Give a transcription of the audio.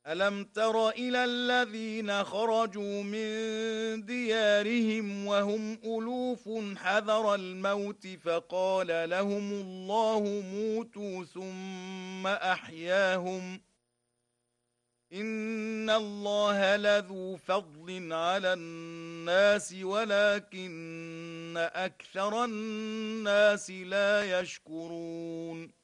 ألم تر إلى الذين خرجوا من ديارهم وهم ألوف حذر الموت فقال لهم الله موتوا ثم أحياهم إن الله لذو فضل على الناس ولكن أكثر الناس لا يشكرون